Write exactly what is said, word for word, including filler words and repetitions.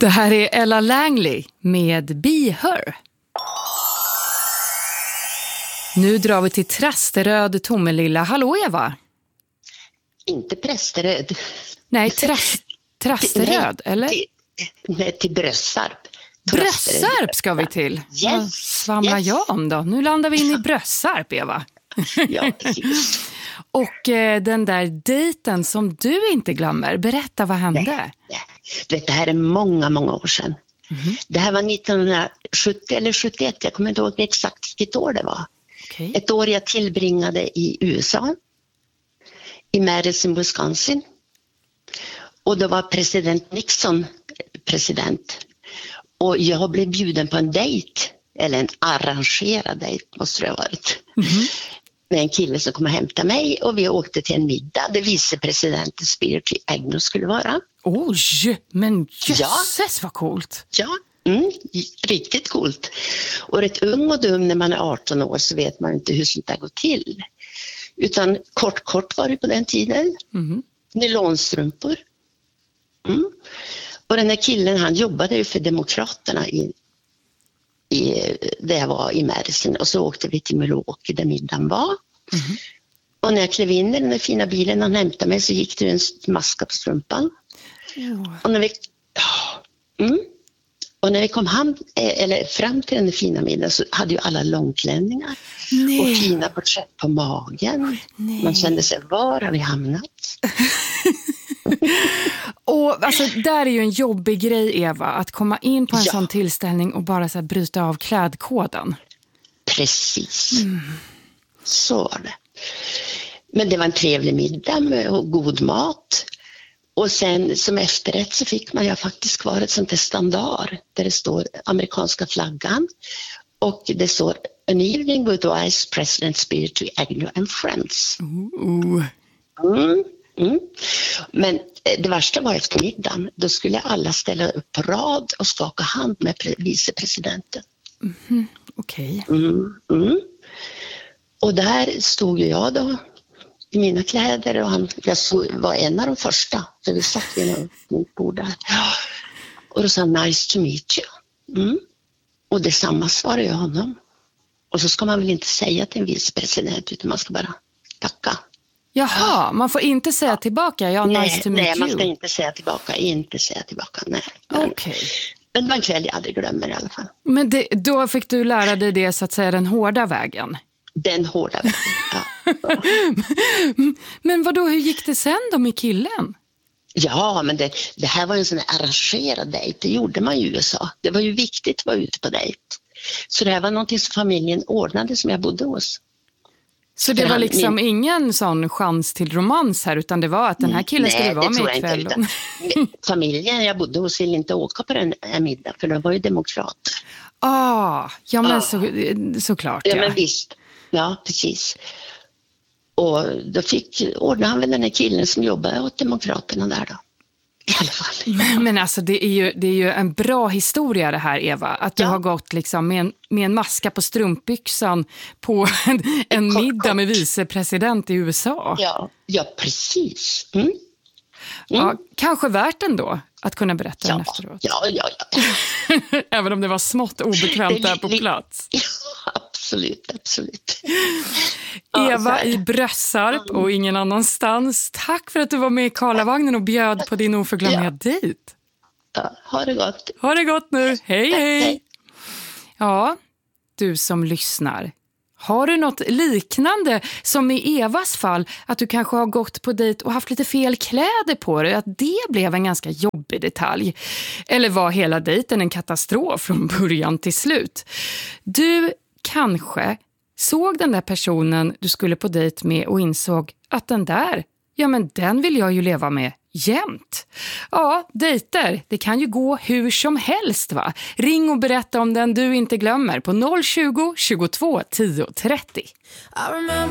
Det här är Ella Langley med Be Her. Nu drar vi till Trasteröd, Tomelilla. Hallå Eva? Inte Prästeröd. Nej, tras, Trasteröd, nej, eller? Till, nej, till Brössarp. Brössarp ska vi till. Yes, Vad svamlar yes. jag om då? Nu landar vi in i Brössarp, Eva. Ja, precis. Och eh, den där dejten som du inte glömmer. Berätta, vad hände? Nej, nej. Du vet, det här är många, många år sedan. Mm-hmm. Det här var nittonhundrasjuttio eller sjuttioett. Jag kommer inte ihåg exakt vilket år det var. Okay. Ett år jag tillbringade i U S A. I Madison, Wisconsin. Och då var president Nixon president. Och jag blev bjuden på en dejt. Eller en arrangerad dejt måste det ha varit. Mm-hmm. Med en kille som kom och hämtade mig. Och vi åkte till en middag där vicepresidenten Spiro Agnew skulle vara. Oj, men jösses ja. Vad coolt. Ja, mm, riktigt coolt. Och rätt ung och dum när man är arton år så vet man inte hur sånt där går till. Utan kort, kort var det på den tiden. Mm-hmm. Nylonstrumpor. Mm. Och den här killen, han jobbade ju för Demokraterna i, i, där jag var i Madison. Och så åkte vi till Milwaukee där middagen var. Mm-hmm. Och när jag klev in i den där fina bilen han hämtade mig så gick det en maska på strumpan. Oh. Och när vi... Mm. Och när vi kom ham, eller fram till den fina middagen så hade ju alla långklänningar. Nej. Och fina porträtt på magen. Nej. Man kände sig, var har vi hamnat? Och alltså, där är ju en jobbig grej, Eva, att komma in på en ja. sån tillställning och bara så här, bryta av klädkoden. Precis. Mm. Så var det. Men det var en trevlig middag med god mat. Och sen som efterrätt så fick man ju faktiskt kvar ett sånt här standard där det står amerikanska flaggan och det står An evening with Vice President Spiro Agnew and Friends. Uh. Mm, mm. Men det värsta var efter middagen. Då skulle alla ställa upp på rad och skaka hand med pre- vicepresidenten. Mm-hmm. Okej. Okay. Mm, mm. Och där stod jag då i mina kläder och han, jag var en av de första så vi satt vid något bord där. Och då sa han, nice to meet you. Mm. Och detsamma svarade jag honom. Och så ska man väl inte säga till en vicepresident utan man ska bara tacka. Jaha, man får inte säga tillbaka, ja, nej, nice to meet nej, you. man ska inte säga tillbaka, inte säga tillbaka, nej. Okej. Okay. Men det var en kväll jag aldrig glömmer i alla fall. Men det, då fick du lära dig det så att säga den hårda vägen? Den hårda vägen, ja. Men vadå, hur gick det sen då med killen? Ja, men det, det här var ju en sån här arrangerad dejt. Det gjorde man i U S A. Det var ju viktigt att vara ute på dejt. Så det här var någonting som familjen ordnade som jag bodde hos. Så det var liksom min... ingen sån chans till romans här utan det var att den här killen Nej, skulle vara med ikväll? Inte, utan familjen jag bodde hos ville inte åka på den här middagen för de var ju demokrater. Ah, ja men ah. så, såklart. Ja, ja men visst. Ja, precis. Och då fick ordna han väl den här killen som jobbade åt Demokraterna där då. I alla fall. Men, men alltså det är, ju, det är ju en bra historia det här, Eva. Att du ja. har gått liksom med en, med en maska på strumpbyxan på en, en kort, middag kort. med vicepresident i U S A. Ja, ja precis. Mm. Mm. Ja, kanske värt ändå att kunna berätta ja, den efteråt. Ja, ja, ja. Även om det var smått obekvämt där på plats. Ja, absolut, absolut. Eva i Brössarp och ingen annanstans. Tack för att du var med i Karlavagnen och bjöd på din oförglömliga ja. dejt. Ja, ha det gott. Ha det gott nu. Hej, hej. hej. Ja, du som lyssnar. Har du något liknande som i Evas fall att du kanske har gått på dejt och haft lite fel kläder på dig? Att det blev en ganska jobbig detalj. Eller var hela dejten en katastrof från början till slut? Du kanske såg den där personen du skulle på dejt med och insåg att den där, ja men den vill jag ju leva med jämt. Ja, dejter, det kan ju gå hur som helst va? Ring och berätta om den du inte glömmer på noll tjugo, tjugotvå, tio, trettio.